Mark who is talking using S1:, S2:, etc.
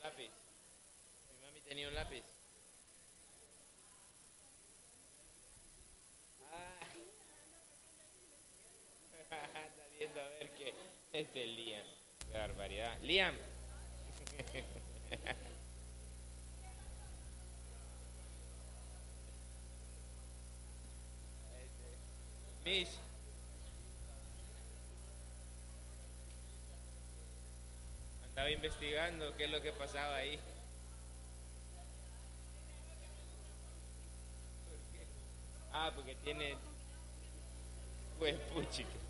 S1: lápiz. Mi mami tenía un lápiz. Ah, está viendo a ver qué. Este es Liam. Qué barbaridad. Liam. Mish. Andaba investigando qué es lo que pasaba ahí. Ah, porque tiene. Pues puchica.